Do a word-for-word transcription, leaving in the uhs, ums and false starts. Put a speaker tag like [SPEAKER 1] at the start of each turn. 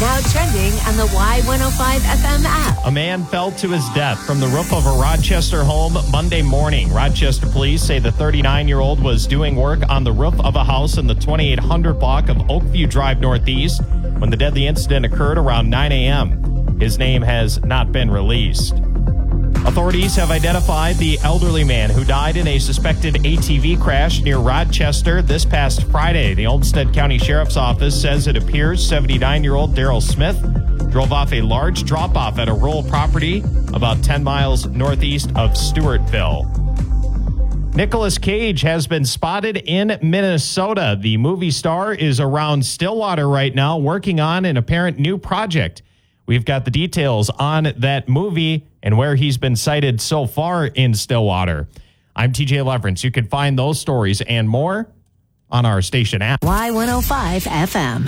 [SPEAKER 1] Now trending on the Y one oh five F M app.
[SPEAKER 2] A man fell to his death from the roof of a Rochester home Monday morning. Rochester police say the thirty-nine-year-old was doing work on the roof of a house in the twenty-eight hundred block of Oakview Drive Northeast when the deadly incident occurred around nine a.m. His name has not been released. Authorities have identified the elderly man who died in a suspected A T V crash near Rochester this past Friday. The Olmsted County Sheriff's Office says it appears seventy-nine-year-old Daryl Smith drove off a large drop-off at a rural property about ten miles northeast of Stewartville. Nicolas Cage has been spotted in Minnesota. The movie star is around Stillwater right now working on an apparent new project. We've got the details on that movie and where he's been sighted so far in Stillwater. I'm T J Leverance. You can find those stories and more on our station app.
[SPEAKER 1] Y one oh five F M.